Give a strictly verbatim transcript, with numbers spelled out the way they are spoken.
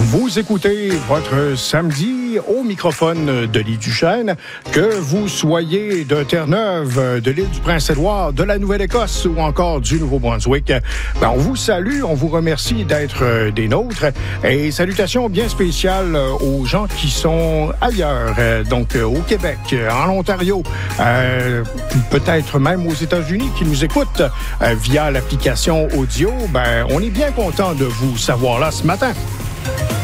Vous écoutez votre samedi au microphone de l'île du Chêne, que vous soyez de Terre-Neuve, de l'île du Prince-Édouard, de la Nouvelle-Écosse ou encore du Nouveau-Brunswick. Ben, on vous salue, on vous remercie d'être des nôtres et salutations bien spéciales aux gens qui sont ailleurs, donc au Québec, en Ontario, euh, peut-être même aux États-Unis qui nous écoutent euh, via l'application audio. Ben, on est bien content de vous savoir là ce matin.